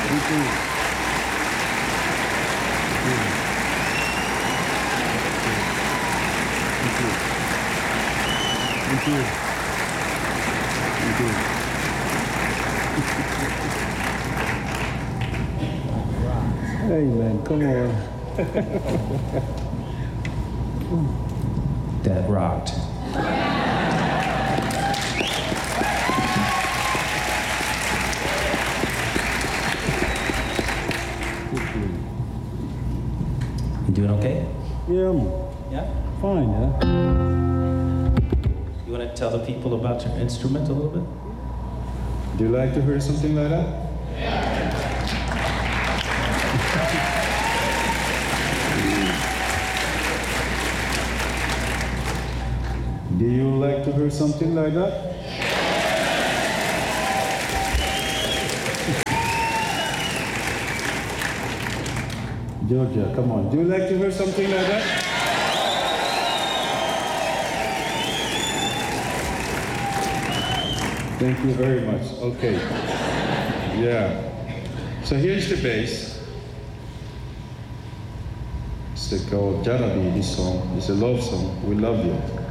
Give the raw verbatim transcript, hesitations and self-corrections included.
Me too. Me too. Me too. Me too. Hey man, come on. That rocked. You doing okay? Yeah, I'm Yeah? fine, yeah. You want to tell the people about your instrument a little bit? Do you like to hear something like that? Do you like to hear something like that? Georgia, come on. Do you like to hear something like that? Thank you very much. Okay. Yeah. So here's the bass. It's called Jarabi, this song. It's a love song. We love you.